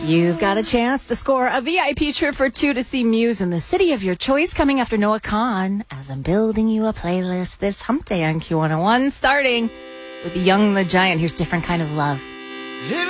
You've got a chance to score a VIP trip for two to see Muse in the city of your choice coming after Noah Kahan as I'm building you a playlist this hump day on Q101, starting with Young the Giant. Here's Different Kind of Love.